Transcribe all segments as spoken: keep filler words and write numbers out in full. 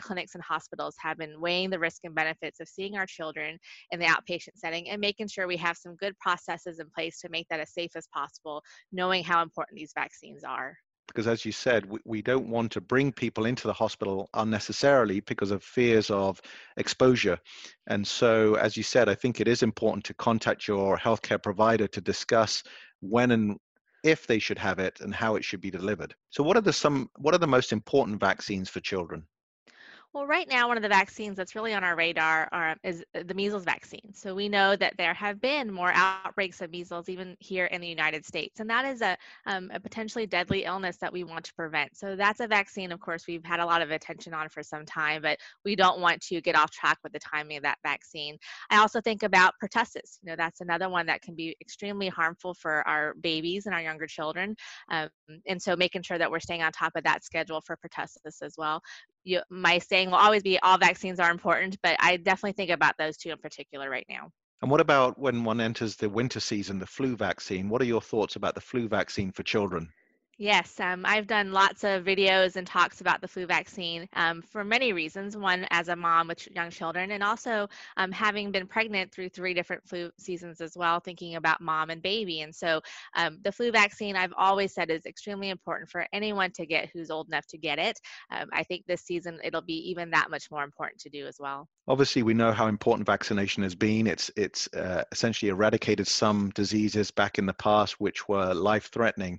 clinics and hospitals have been weighing the risk and benefits of seeing our children in the outpatient setting and making sure we have some good processes in place to make that as safe as possible, knowing how important these vaccines are. Because as you said, we, we don't want to bring people into the hospital unnecessarily because of fears of exposure. And so, as you said, I think it is important to contact your healthcare provider to discuss when and if they should have it and how it should be delivered. So what are the some what are the most important vaccines for children? Well, right now, one of the vaccines that's really on our radar are, is the measles vaccine. So we know that there have been more outbreaks of measles even here in the United States, and that is a, um, a potentially deadly illness that we want to prevent. So that's a vaccine, of course, we've had a lot of attention on for some time, but we don't want to get off track with the timing of that vaccine. I also think about pertussis. You know, that's another one that can be extremely harmful for our babies and our younger children, um, and so making sure that we're staying on top of that schedule for pertussis as well. You, my saying will always be all vaccines are important, but I definitely think about those two in particular right now. And what about when one enters the winter season, the flu vaccine? What are your thoughts about the flu vaccine for children? Yes, um, I've done lots of videos and talks about the flu vaccine um, for many reasons. One, as a mom with young children, and also um, having been pregnant through three different flu seasons as well, thinking about mom and baby. And so um, the flu vaccine, I've always said, is extremely important for anyone to get who's old enough to get it. Um, I think this season it'll be even that much more important to do as well. Obviously, we know how important vaccination has been. It's it's uh, essentially eradicated some diseases back in the past which were life-threatening.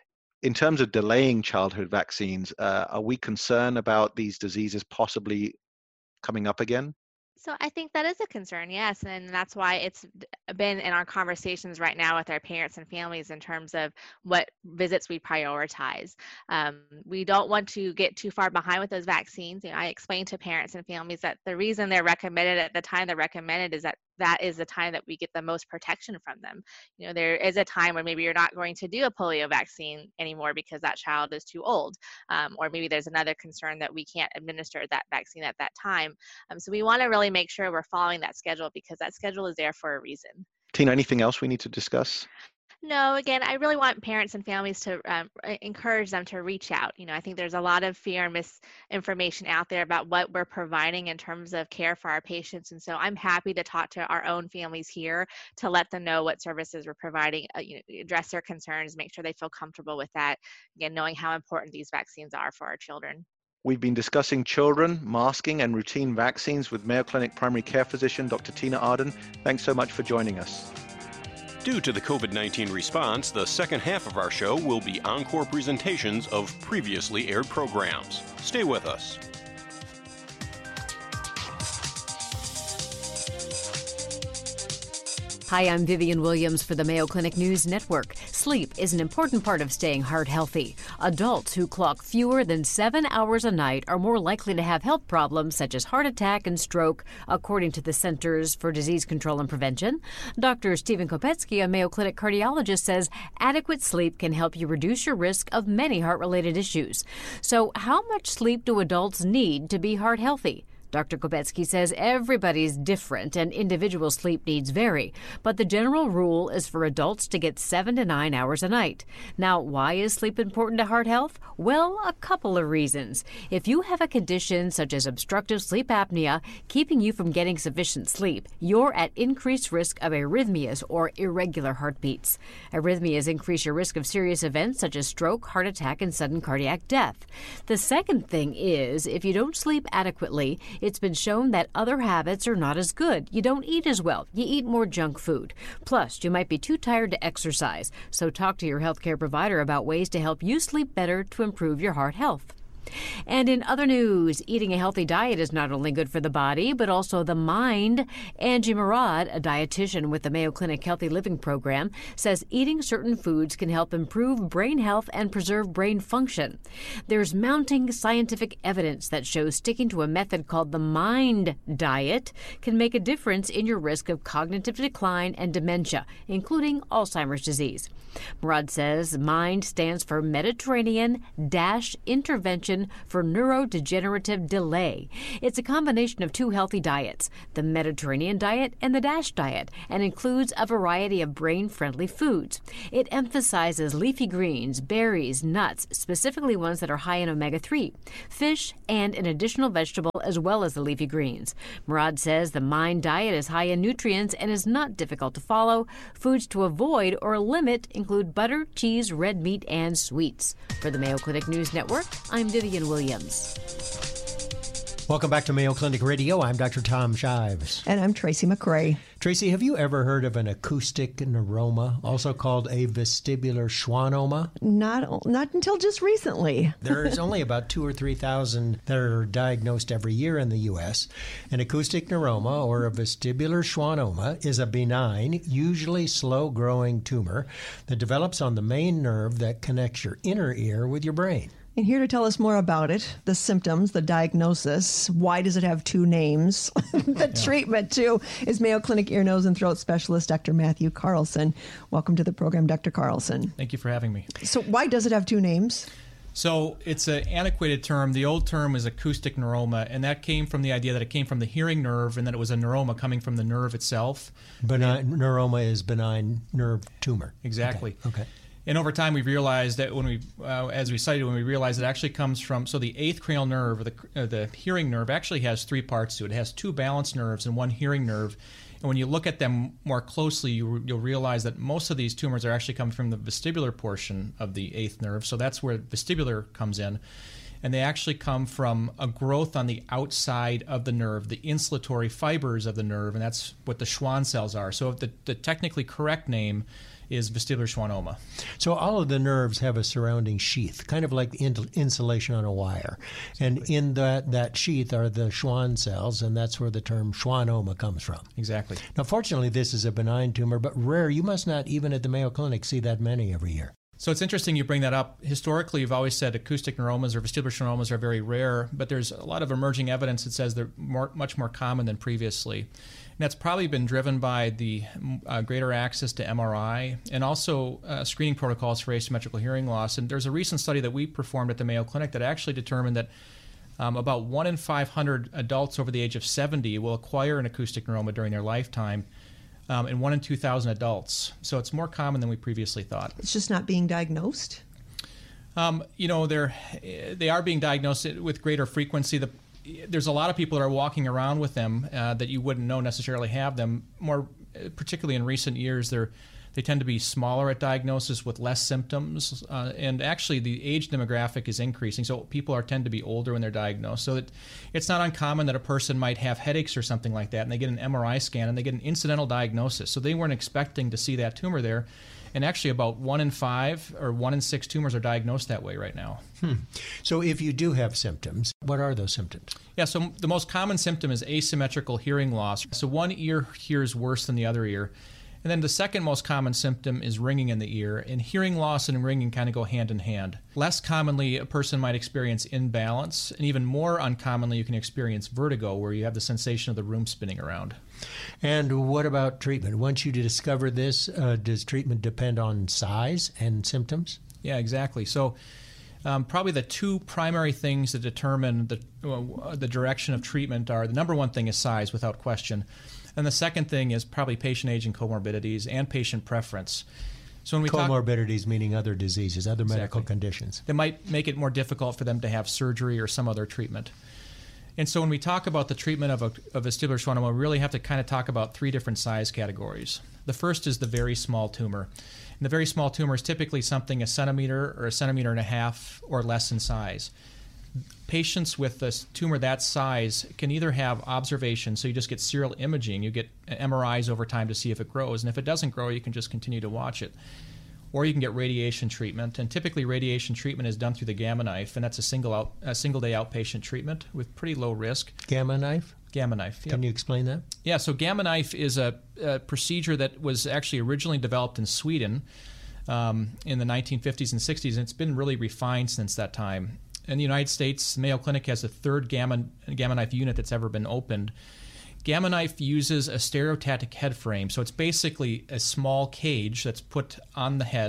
In terms of delaying childhood vaccines, uh, are we concerned about these diseases possibly coming up again? So I think that is a concern, yes, and that's why it's been in our conversations right now with our parents and families in terms of what visits we prioritize. Um, we don't want to get too far behind with those vaccines. You know, I explain to parents and families that the reason they're recommended at the time they're recommended is that that is the time that we get the most protection from them. You know, there is a time when maybe you're not going to do a polio vaccine anymore because that child is too old, um, or maybe there's another concern that we can't administer that vaccine at that time. Um, so we want to really make sure we're following that schedule because that schedule is there for a reason. Tina, anything else we need to discuss? No, again, I really want parents and families to um, encourage them to reach out. You know, I think there's a lot of fear and misinformation out there about what we're providing in terms of care for our patients. And so I'm happy to talk to our own families here to let them know what services we're providing, uh, you know, address their concerns, make sure they feel comfortable with that. Again, knowing how important these vaccines are for our children. We've been discussing children, masking, and routine vaccines with Mayo Clinic primary care physician, Doctor Tina Arden. Thanks so much for joining us. Due to the COVID nineteen response, the second half of our show will be encore presentations of previously aired programs. Stay with us. Hi, I'm Vivian Williams for the Mayo Clinic News Network. Sleep is an important part of staying heart healthy. Adults who clock fewer than seven hours a night are more likely to have health problems such as heart attack and stroke, according to the Centers for Disease Control and Prevention. Doctor Stephen Kopetsky, a Mayo Clinic cardiologist, says adequate sleep can help you reduce your risk of many heart-related issues. So how much sleep do adults need to be heart healthy? Doctor Kopetsky says everybody's different and individual sleep needs vary, but the general rule is for adults to get seven to nine hours a night. Now, why is sleep important to heart health? Well, a couple of reasons. If you have a condition such as obstructive sleep apnea, keeping you from getting sufficient sleep, you're at increased risk of arrhythmias or irregular heartbeats. Arrhythmias increase your risk of serious events such as stroke, heart attack, and sudden cardiac death. The second thing is, if you don't sleep adequately, it's been shown that other habits are not as good. You don't eat as well. You eat more junk food. Plus, you might be too tired to exercise. So talk to your healthcare provider about ways to help you sleep better to improve your heart health. And in other news, eating a healthy diet is not only good for the body, but also the mind. Angie Murad, a dietitian with the Mayo Clinic Healthy Living Program, says eating certain foods can help improve brain health and preserve brain function. There's mounting scientific evidence that shows sticking to a method called the MIND diet can make a difference in your risk of cognitive decline and dementia, including Alzheimer's disease. Murad says MIND stands for Mediterranean Dash Intervention Foundation for Neurodegenerative Delay. It's a combination of two healthy diets, the Mediterranean diet and the DASH diet, and includes a variety of brain-friendly foods. It emphasizes leafy greens, berries, nuts, specifically ones that are high in omega three, fish, and an additional vegetable as well as the leafy greens. Murad says the MIND diet is high in nutrients and is not difficult to follow. Foods to avoid or limit include butter, cheese, red meat, and sweets. For the Mayo Clinic News Network, I'm Vivian Williams. Welcome back to Mayo Clinic Radio. I'm Doctor Tom Shives. And I'm Tracy McRae. Tracy, have you ever heard of an acoustic neuroma, also called a vestibular schwannoma? Not not until just recently. There's only about two or three thousand that are diagnosed every year in the U S. An acoustic neuroma, or a vestibular schwannoma, is a benign, usually slow-growing tumor that develops on the main nerve that connects your inner ear with your brain. And here to tell us more about it, the symptoms, the diagnosis, why does it have two names, the yeah. treatment too, is Mayo Clinic ear, nose, and throat specialist Doctor Matthew Carlson. Welcome to the program, Doctor Carlson. Thank you for having me. So why does it have two names? So it's an antiquated term. The old term is acoustic neuroma, and that came from the idea that it came from the hearing nerve and that it was a neuroma coming from the nerve itself. Benign, neuroma is benign nerve tumor. Exactly. Okay. okay. And over time, we've realized that when we, uh, as we cited, when we realized it actually comes from, so the eighth cranial nerve, or the, uh, the hearing nerve, actually has three parts to it. It has two balanced nerves and one hearing nerve. And when you look at them more closely, you, you'll realize that most of these tumors are actually coming from the vestibular portion of the eighth nerve. So that's where vestibular comes in. And they actually come from a growth on the outside of the nerve, the insulatory fibers of the nerve, and that's what the Schwann cells are. So the, the technically correct name is vestibular schwannoma. So all of the nerves have a surrounding sheath, kind of like in- insulation on a wire. And in that, that sheath are the Schwann cells, and that's where the term schwannoma comes from. Exactly. Now, fortunately, this is a benign tumor, but rare. You must not, even at the Mayo Clinic, see that many every year. So it's interesting you bring that up. Historically, you've always said acoustic neuromas or vestibular schwannomas are very rare, but there's a lot of emerging evidence that says they're more, much more common than previously. And that's probably been driven by the uh, greater access to M R I and also uh, screening protocols for asymmetrical hearing loss. And there's a recent study that we performed at the Mayo Clinic that actually determined that um, about one in five hundred adults over the age of seventy will acquire an acoustic neuroma during their lifetime. Um, and one in two thousand adults. So it's more common than we previously thought. It's just not being diagnosed? Um, you know, they're, they are being diagnosed with greater frequency. The, there's a lot of people that are walking around with them uh, that you wouldn't know necessarily have them. More particularly in recent years, they're They tend to be smaller at diagnosis with less symptoms, uh, and actually the age demographic is increasing, so people are tend to be older when they're diagnosed. So that it's not uncommon that a person might have headaches or something like that, and they get an M R I scan and they get an incidental diagnosis. So they weren't expecting to see that tumor there, and actually about one in five or one in six tumors are diagnosed that way right now. Hmm. So if you do have symptoms, what are those symptoms? Yeah, so the most common symptom is asymmetrical hearing loss. So one ear hears worse than the other ear. And then the second most common symptom is ringing in the ear, and hearing loss and ringing kind of go hand in hand. Less commonly, a person might experience imbalance, and even more uncommonly, you can experience vertigo, where you have the sensation of the room spinning around. And what about treatment? Once you discover this, uh, does treatment depend on size and symptoms? Yeah, exactly. So um, probably the two primary things that determine the, uh, the direction of treatment are, the number one thing is size, without question. And the second thing is probably patient age and comorbidities and patient preference. So when we comorbidities talk, meaning other diseases, other exactly. medical conditions. That might make it more difficult for them to have surgery or some other treatment. And so when we talk about the treatment of a, a vestibular schwannoma, we really have to kind of talk about three different size categories. The first is the very small tumor. And the very small tumor is typically something a centimeter or a centimeter and a half or less in size. Patients with a tumor that size can either have observation, so you just get serial imaging, you get M R Is over time to see if it grows, and if it doesn't grow, you can just continue to watch it. Or you can get radiation treatment, and typically radiation treatment is done through the Gamma Knife, and that's a single out, a single day outpatient treatment with pretty low risk. Gamma Knife? Gamma Knife. Yep. Can you explain that? Yeah, so Gamma Knife is a, a procedure that was actually originally developed in Sweden um, in the nineteen fifties and sixties, and it's been really refined since that time. In the United States, Mayo Clinic has the third Gamma, Gamma Knife unit that's ever been opened. Gamma Knife uses a stereotactic head frame, so it's basically a small cage that's put on the head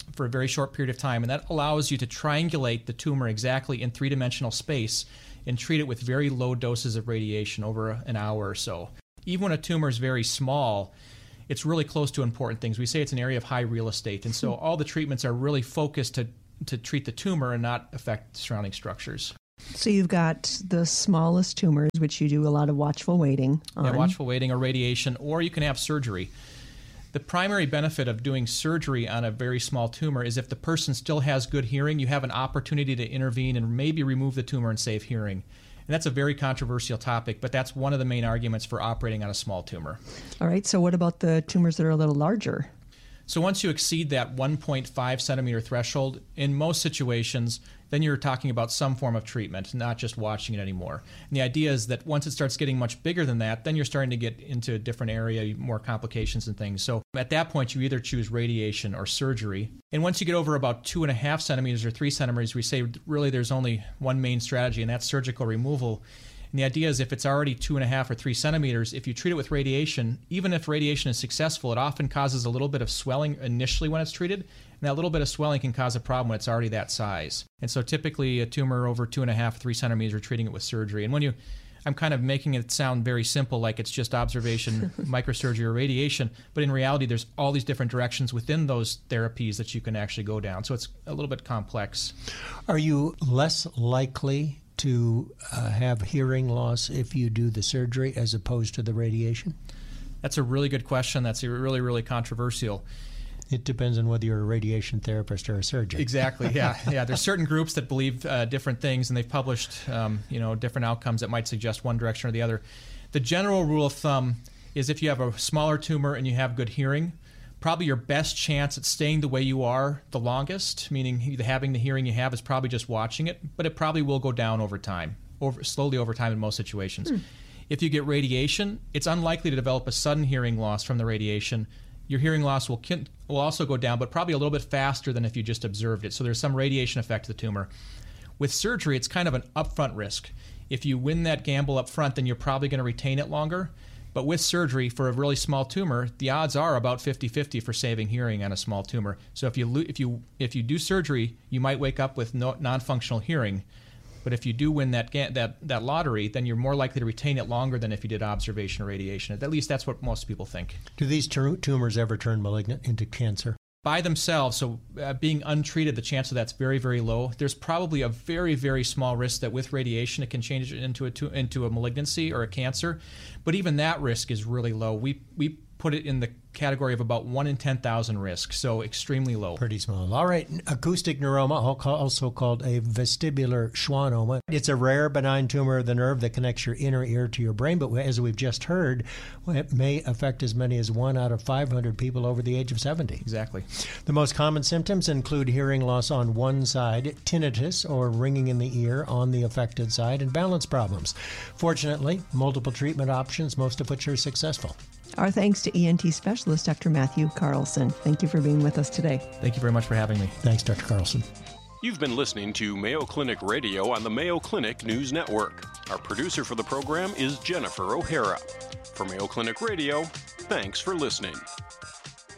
for a very short period of time, and that allows you to triangulate the tumor exactly in three-dimensional space and treat it with very low doses of radiation over an hour or so. Even when a tumor is very small, it's really close to important things. We say it's an area of high real estate, and so all the treatments are really focused to, to treat the tumor and not affect surrounding structures. So you've got the smallest tumors, which you do a lot of watchful waiting on. Yeah, watchful waiting or radiation, or you can have surgery. The primary benefit of doing surgery on a very small tumor is if the person still has good hearing, you have an opportunity to intervene and maybe remove the tumor and save hearing. And that's a very controversial topic, but that's one of the main arguments for operating on a small tumor. All right, so what about the tumors that are a little larger? So once you exceed that one point five centimeter threshold, in most situations, then you're talking about some form of treatment, not just watching it anymore. And the idea is that once it starts getting much bigger than that, then you're starting to get into a different area, more complications and things. So at that point, you either choose radiation or surgery. And once you get over about two and a half centimeters or three centimeters, we say really there's only one main strategy, and that's surgical removal. And the idea is if it's already two and a half or three centimeters, if you treat it with radiation, even if radiation is successful, it often causes a little bit of swelling initially when it's treated. And that little bit of swelling can cause a problem when it's already that size. And so typically a tumor over two and a half, three centimeters, we're treating it with surgery. And when you, I'm kind of making it sound very simple, like it's just observation, microsurgery, or radiation. But in reality, there's all these different directions within those therapies that you can actually go down. So it's a little bit complex. Are you less likely to uh, have hearing loss if you do the surgery as opposed to the radiation? That's a really good question. That's really, really controversial. It depends on whether you're a radiation therapist or a surgeon. Exactly, yeah. yeah. There's certain groups that believe uh, different things, and they've published um, you know, different outcomes that might suggest one direction or the other. The general rule of thumb is if you have a smaller tumor and you have good hearing, probably your best chance at staying the way you are the longest, meaning having the hearing you have, is probably just watching it, but it probably will go down over time, over, slowly over time in most situations. Hmm. If you get radiation, it's unlikely to develop a sudden hearing loss from the radiation. Your hearing loss will, will also go down, but probably a little bit faster than if you just observed it. So there's some radiation effect to the tumor. With surgery, it's kind of an upfront risk. If you win that gamble up front, then you're probably going to retain it longer. But with surgery, for a really small tumor, the odds are about fifty-fifty for saving hearing on a small tumor. So if you lo- if you if you do surgery, you might wake up with no, non-functional hearing. But if you do win that ga- that that lottery, then you're more likely to retain it longer than if you did observation or radiation. At least that's what most people think. Do these tu- tumors ever turn malignant into cancer? By themselves, so uh, being untreated, the chance of that's very, very low. There's probably a very, very small risk that with radiation it can change it into a tu- into a malignancy or a cancer, but even that risk is really low. We we put it in the category of about one in ten thousand risk, so extremely low. Pretty small. All right, acoustic neuroma, also called a vestibular schwannoma. It's a rare benign tumor of the nerve that connects your inner ear to your brain, but as we've just heard, it may affect as many as one out of five hundred people over the age of seventy. Exactly. The most common symptoms include hearing loss on one side, tinnitus or ringing in the ear on the affected side, and balance problems. Fortunately, multiple treatment options, most of which are successful. Our thanks to E N T specialist, Doctor Matthew Carlson. Thank you for being with us today. Thank you very much for having me. Thanks, Doctor Carlson. You've been listening to Mayo Clinic Radio on the Mayo Clinic News Network. Our producer for the program is Jennifer O'Hara. For Mayo Clinic Radio, thanks for listening.